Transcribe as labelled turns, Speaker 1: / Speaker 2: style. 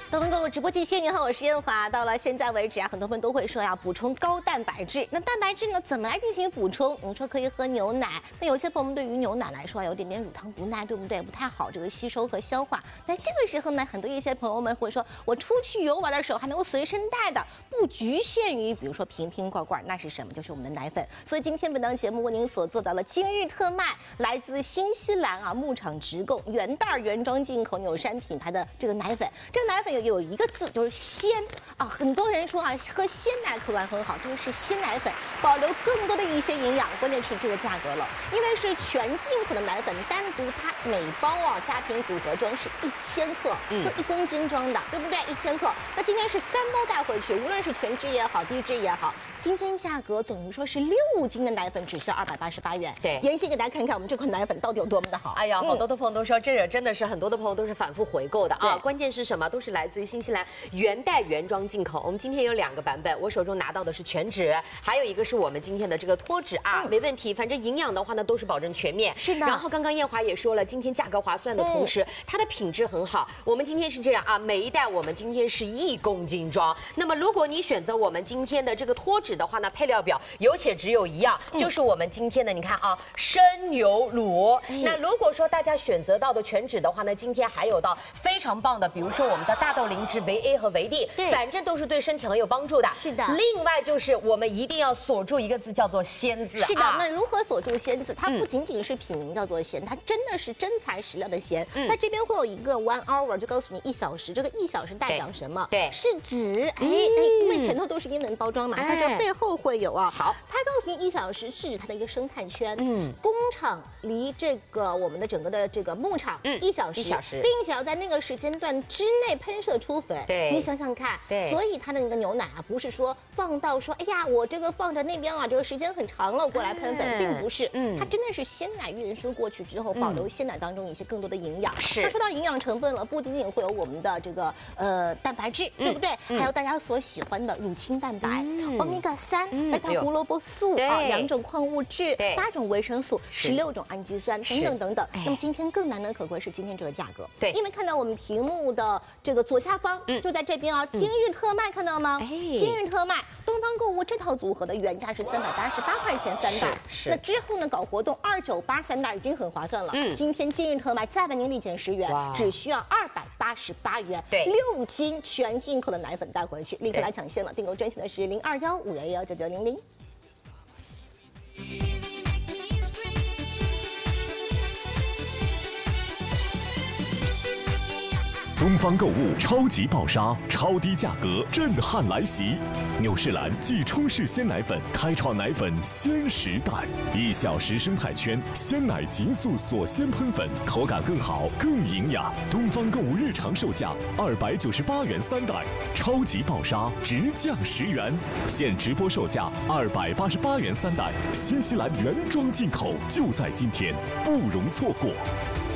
Speaker 1: 东方购物直播间，你好，我是燕华。到了现在为止啊，很多朋友都会说要补充高蛋白质。那蛋白质呢，怎么来进行补充？我们说可以喝牛奶，那有些朋友们对于牛奶来说有点乳糖不耐，对不对？不太好这个吸收和消化。那这个时候呢，很多一些朋友们会说，我出去游玩的时候还能够随身带的，不局限于比如说瓶瓶罐罐，那是什么？就是我们的奶粉。所以今天本档节目为您所做到了今日特卖，来自新西兰啊牧场直购原袋原装进口纽山品牌的这个奶粉。这个奶粉有一个字就是鲜啊，很多人说啊，喝鲜奶口感很好，这个是鲜奶粉，保留更多的一些营养，关键是这个价格了，因为是全进口的奶粉，单独它每包啊家庭组合装是1000克，就1公斤装的，对不对？1000克。那今天是3包带回去，无论是全脂也好，低脂也好，今天价格等于说是6斤的奶粉只需要288元。
Speaker 2: 对，
Speaker 1: 妍希给大家看看我们这款奶粉到底有多么的好。
Speaker 2: 哎呀，好多的朋友都说，这真的是很多的朋友都是反复回购的啊。关键是什么？都是来自于新西兰原袋原装进口。我们今天有2个版本，我手中拿到的是全脂，还有一个是我们今天的这个脱脂啊，没问题。反正营养的话呢，都是保证全面。
Speaker 1: 是的。
Speaker 2: 然后刚刚燕华也说了，今天价格划算的同时，它的品质很好。我们今天是这样啊，每一袋我们今天是1公斤装。那么如果你选择我们今天的这个脱脂的话呢，配料表有且只有一样，就是我们今天的你看啊，生牛乳。那如果说大家选择到的全脂的话呢，今天还有到非常棒的，比如说我们的大豆灵脂维 A 和维 D， 反正都是对身体很有帮助的。
Speaker 1: 是的。
Speaker 2: 另外就是我们一定要锁住一个字，叫做鲜字。
Speaker 1: 是的。那如何锁住鲜字？它不仅仅是品名叫做鲜，它真的是真材实料的鲜。在这边会有一个 1 hour， 就告诉你1小时，这个1小时代表什么？对，是指因为前头都是英文包装嘛，在这背后会有啊。好，它告诉你1小时是指它的一个生态圈。工厂离这个我们的整个的这个牧场1小时，并且要在那个时间段之内喷射出粉。对，你想想看。对，所以它的那个牛奶啊，不是说放到说，哎呀，我这个放在那边啊，这个时间很长了，过来喷粉，并不是。它真的是鲜奶运输过去之后，保留鲜奶当中一些更多的营养。是。那说到营养成分了，不仅仅会有我们的这个蛋白质，对不对？还有大家所喜欢的乳清蛋白、欧米伽3、贝塔胡萝卜素啊，2种矿物质、8种维生素、16种氨基酸等等等等。那么今天更难能可贵是今天这个价格。对，因为看到我们屏幕的这个左下方，就在这边啊，今日特卖看到吗？今日特卖，东方购物这套组合的原价是388块钱3袋，那之后呢搞活动298三袋已经很划算了。今天今日特卖再为您立减10元，只需要288元。对，6斤全进口的奶粉带回去，立刻来抢先了。订购专线的是0215119900。
Speaker 3: 东方购物超级爆杀，超低价格震撼来袭！纽仕兰即冲式鲜奶粉开创奶粉鲜时代，1小时生态圈鲜奶急速锁鲜喷粉，口感更好更营养。东方购物日常售价298元3袋，超级爆杀直降10元，现直播售价288元3袋，新西兰原装进口，就在今天，不容错过。